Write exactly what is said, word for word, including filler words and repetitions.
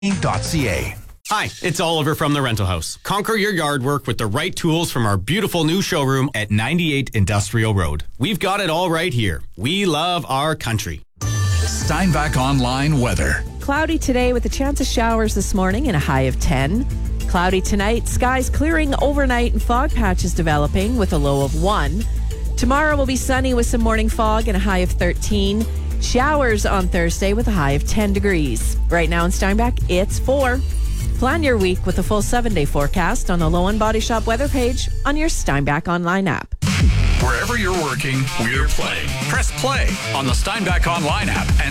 .ca. Hi, it's Oliver from The Rental House. Conquer your yard work with the right tools from our beautiful new showroom at ninety-eight Industrial Road. We've got it all right here. We love our country. Steinbach Online weather. Cloudy today with a chance of showers this morning and a high of ten. Cloudy tonight, skies clearing overnight and fog patches developing with a low of one. Tomorrow will be sunny with some morning fog and a high of thirteen. Showers on Thursday with a high of ten degrees. Right now in Steinbach, it's four. Plan your week with a full seven-day forecast on the Low End Body Shop weather page on your Steinbach Online app. Wherever you're working, we're playing. Press play on the Steinbach Online app and